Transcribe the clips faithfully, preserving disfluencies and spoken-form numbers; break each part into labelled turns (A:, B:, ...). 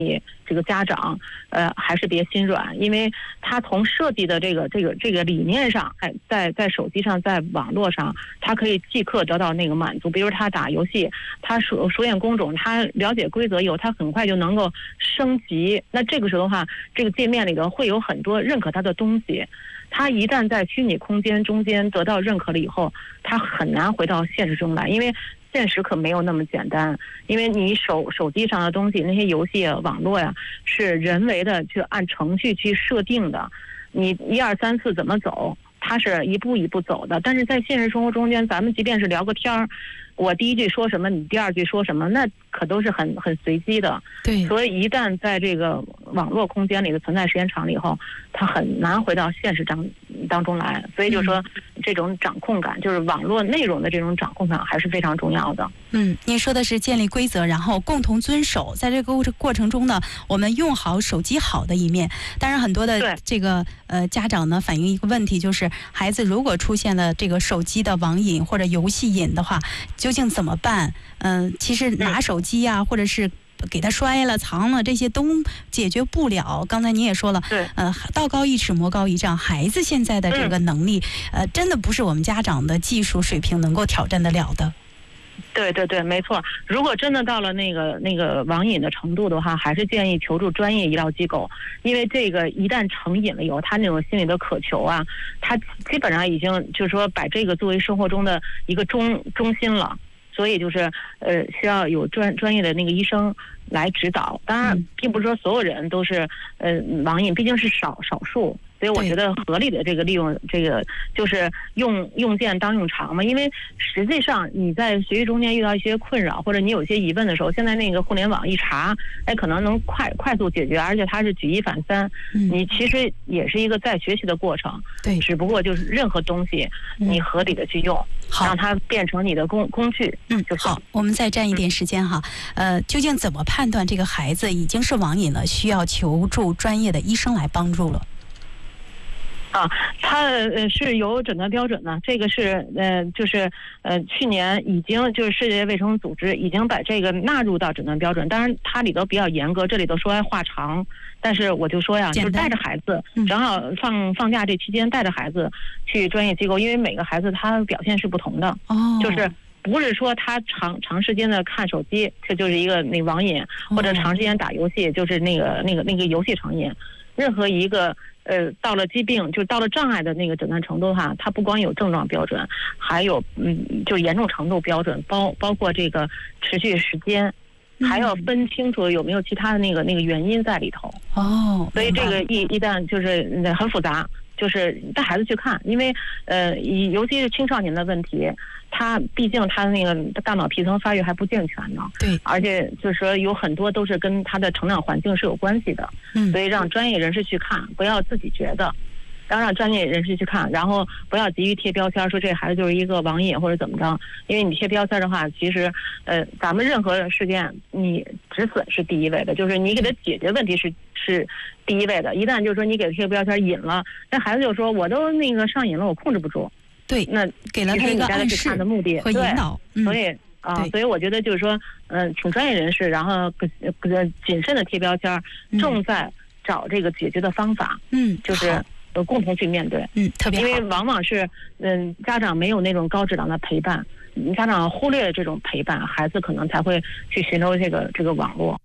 A: 这个家长呃还是别心软，因为他从设计的这个这个这个理念上，在在在手机上，在网络上，他可以即刻得到那个满足。比如他打游戏，他熟熟练工种，他了解规则以后，他很快就能够升级。那这个时候的话，这个界面里头会有很多认可他的东西。他一旦在虚拟空间中间得到认可了以后，他很难回到现实中来，因为现实可没有那么简单。因为你手手机上的东西，那些游戏、网络呀，是人为的去按程序去设定的。你一二三四怎么走，它是一步一步走的。但是在现实生活中间，咱们即便是聊个天儿，我第一句说什么，你第二句说什么，那可都是很很随机的。
B: 对，
A: 所以一旦在这个网络空间里的存在时间长了以后，它很难回到现实当当中来。所以就说这种掌控感，就是网络内容的这种掌控感还是非常重要的。
B: 嗯，您说的是建立规则，然后共同遵守。在这个过程中呢，我们用好手机好的一面。当然，很多的这个呃家长呢反映一个问题，就是孩子如果出现了这个手机的网瘾或者游戏瘾的话，究竟怎么办？嗯、呃，其实拿手机啊，或者是给他摔了、藏了，这些都解决不了。刚才您也说了，
A: 对，
B: 呃，道高一尺，魔高一丈。孩子现在的这个能力，嗯、呃，真的不是我们家长的技术水平能够挑战得了的。
A: 对对对，没错。如果真的到了那个那个网瘾的程度的话，还是建议求助专业医疗机构，因为这个一旦成瘾了以后，他那种心理的渴求啊，他基本上已经就是说把这个作为生活中的一个中中心了。所以就是呃需要有专专业的那个医生来指导。当然，并不是说所有人都是呃网瘾，毕竟是少少数。所以我觉得合理的这个利用这个就是用用剑当用长嘛，因为实际上你在学习中间遇到一些困扰或者你有一些疑问的时候，现在那个互联网一查，哎，可能能快快速解决，而且它是举一反三，嗯、你其实也是一个在学习的过程。
B: 对，
A: 只不过就是任何东西你合理的去用，
B: 嗯、
A: 让它变成你的工工具。
B: 嗯，
A: 就是
B: 好，我们再占一点时间哈。嗯、呃，究竟怎么判断这个孩子已经是网瘾了，需要求助专业的医生来帮助了？
A: 啊，它呃是有诊断标准的，这个是呃就是呃去年已经就是世界卫生组织已经把这个纳入到诊断标准，当然它里头比较严格，这里头说来话长，但是我就说呀，就是带着孩子，正好放放假这期间带着孩子去专业机构，因为每个孩子他表现是不同的，
B: 哦，
A: 就是不是说他长长时间的看手机，这就是一个那网瘾，或者长时间打游戏，就是那个那个那个游戏成瘾，任何一个。呃，到了疾病，就到了障碍的那个诊断程度哈，它不光有症状标准，还有嗯，就严重程度标准，包包括这个持续时间，还要分清楚有没有其他的那个那个原因在里头。
B: 哦，
A: 所以这个一一旦就是很复杂，就是带孩子去看，因为呃，尤其是青少年的问题。他毕竟他那个大脑皮层发育还不健全呢，
B: 对，
A: 而且就是说有很多都是跟他的成长环境是有关系的，嗯，所以让专业人士去看，不要自己觉得，要让专业人士去看，然后不要急于贴标签，说这孩子就是一个网瘾或者怎么着，因为你贴标签的话，其实呃，咱们任何事件你止损是第一位的，就是你给他解决问题是是第一位的，一旦就是说你给他贴标签瘾了，那孩子就说我都那个上瘾了，我控制不住。
B: 对，
A: 那
B: 给了他一个暗示
A: 的目的
B: 和引导，
A: 嗯、所以啊、呃，所以我觉得就是说，嗯、呃，请专业人士，然后呃谨慎的贴标签，重在找这个解决的方法，
B: 嗯，
A: 就是呃共同去面对，
B: 嗯，特别好，
A: 因为往往是嗯、呃、家长没有那种高质量的陪伴，家长忽略了这种陪伴，孩子可能才会去寻求这个这个网络。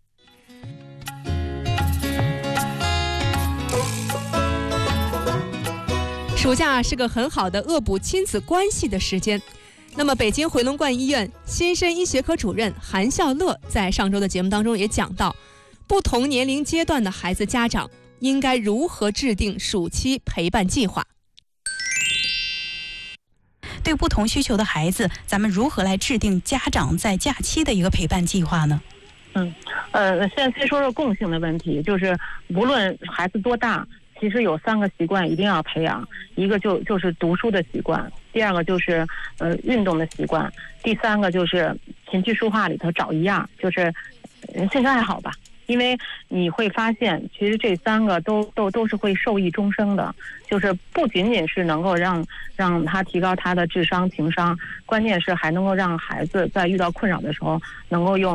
C: 暑假是个很好的恶补亲子关系的时间。那么，北京回龙观医院新生医学科主任韩孝乐在上周的节目当中也讲到，不同年龄阶段的孩子家长应该如何制定暑期陪伴计划。
B: 对不同需求的孩子，咱们如何来制定家长在假期的一个陪伴计划呢？
A: 嗯，呃，现在先说说共性的问题，就是无论孩子多大。其实有三个习惯一定要培养，一个就就是读书的习惯，第二个就是呃运动的习惯，第三个就是琴棋书画里头找一样，就是兴趣爱好吧。因为你会发现，其实这三个都都都是会受益终生的，就是不仅仅是能够让让他提高他的智商情商，关键是还能够让孩子在遇到困扰的时候能够用